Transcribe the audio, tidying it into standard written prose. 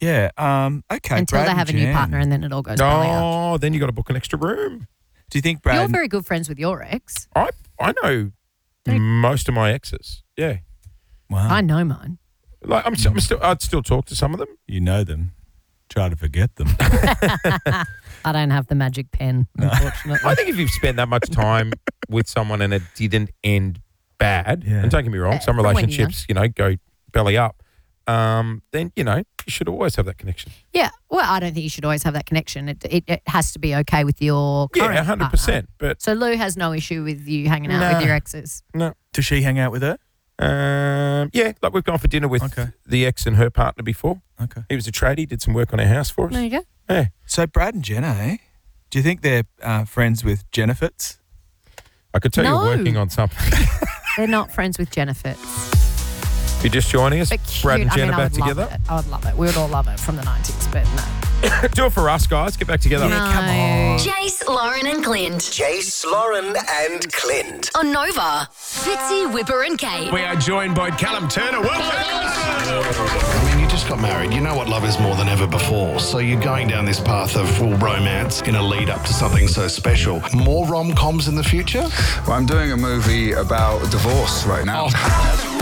Yeah. Okay. Until Brad they and have a new Jen. partner and then it all goes belly up. Oh, then you got to book an extra room. Do you think Brad? You're very good friends with your ex. I know most of my exes. Yeah, Wow. I know mine. like I'd still talk to some of them. You know them. Try to forget them. I don't have the magic pen, unfortunately. I think if you've spent that much time with someone and it didn't end bad, Yeah. and don't get me wrong, some From when you're relationships, go belly up, then, you should always have that connection. Yeah. Well, I don't think you should always have that connection. It has to be okay with your current Yeah, 100%. partner. But So Lou has no issue with you hanging out with your exes. no. Does she hang out with her? Yeah, like we've gone for dinner with Okay. the ex and her partner before. Okay. He was a tradie, did some work on our house for us. There you go. Yeah. So Brad and Jenna, eh? Do you think they're friends with Jennifits? I could tell No. you're working on something. They're not friends with Jennifer. If you're just joining us, But cute. Brad and I Jenna mean, I back would love together. it. I would love it. We would all love it from the 90s, but no. Do it for us, guys. Get back together. No. Come on. Jace, Lauren and Clint. Jace, Lauren and Clint. On Nova. Fitzy, Whipper and Kate. We are joined by Callum Turner. I mean, you just got married. You know what love is more than ever before. So you're going down this path of full romance in a lead up to something so special. More rom-coms in the future? Well, I'm doing a movie about divorce right now.